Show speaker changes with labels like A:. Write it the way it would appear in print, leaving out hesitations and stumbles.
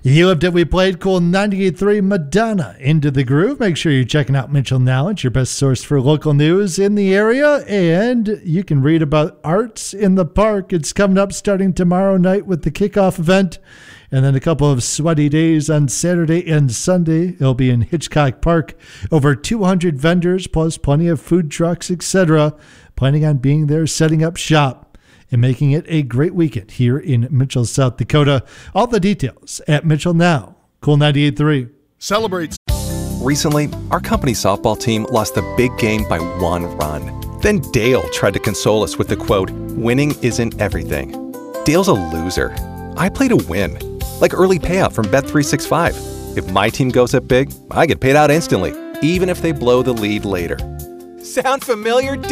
A: You loved it. We played Cool 98.3 Madonna Into the Groove. Make sure you're checking out Mitchell Now. It's your best source for local news in the area. And you can read about Arts in the Park. It's coming up starting tomorrow night with the kickoff event. And then a couple of sweaty days on Saturday and Sunday. It'll be in Hitchcock Park. Over 200 vendors plus plenty of food trucks, etc. Planning on being there, setting up shop, and making it a great weekend here in Mitchell, South Dakota. All the details at Mitchell Now. Cool 98.3.
B: Celebrates.
C: Recently, our company softball team lost the big game by 1 run. Then Dale tried to console us with the quote, "Winning isn't everything." Dale's a loser. I play to win, like early payout from Bet365. If my team goes up big, I get paid out instantly, even if they blow the lead later. Sound familiar?